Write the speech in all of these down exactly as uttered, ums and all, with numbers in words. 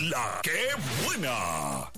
La que buena.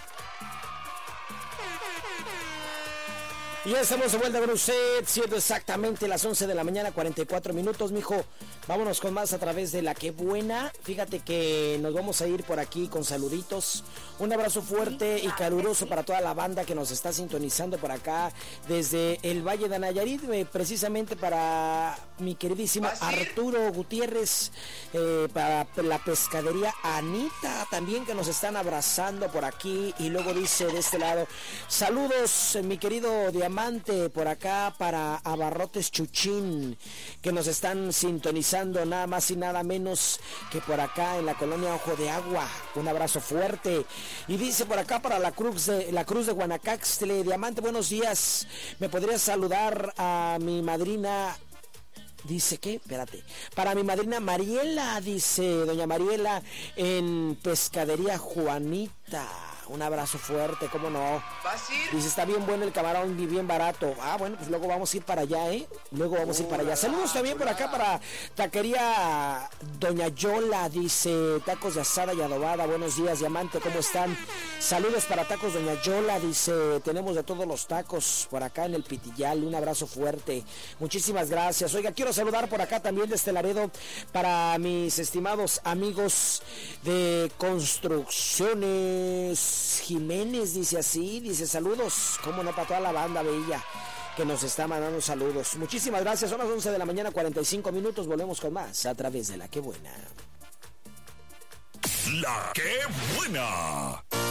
Y ya estamos de vuelta con usted, siendo exactamente las once de la mañana, cuarenta y cuatro minutos, mijo. Vámonos con más a través de La que buena. Fíjate que nos vamos a ir por aquí con saluditos. Un abrazo fuerte y caluroso para toda la banda que nos está sintonizando por acá desde el Valle de Nayarit, eh, precisamente para mi queridísimo Arturo Gutiérrez, eh, para la pescadería Anita también, que nos están abrazando por aquí. Y luego dice de este lado, saludos mi querido Diamante, por acá para Abarrotes Chuchín, que nos están sintonizando nada más y nada menos que por acá en la colonia Ojo de Agua. Un abrazo fuerte. Y dice por acá para la Cruz de la Cruz de Guanacaxtle, Diamante, buenos días. ¿Me podrías saludar a mi madrina? Dice que, espérate, para mi madrina Mariela, dice doña Mariela, en Pescadería Juanita. Un abrazo fuerte, cómo no. ¿Vas a ir? Dice, está bien bueno el camarón y bien barato. Ah, bueno, pues luego vamos a ir para allá, ¿eh? Luego vamos a ir para allá. Saludos también por acá para Taquería Doña Yola, dice, tacos de asada y adobada. Buenos días, Diamante, ¿cómo están? Saludos para Tacos Doña Yola, dice, tenemos de todos los tacos por acá en el Pitillal. Un abrazo fuerte. Muchísimas gracias. Oiga, quiero saludar por acá también desde Laredo para mis estimados amigos de Construcciones Jiménez, dice así, dice saludos, cómo no, para toda la banda bella que nos está mandando saludos. Muchísimas gracias, son las once de la mañana, cuarenta y cinco minutos, volvemos con más a través de La que buena. La que buena.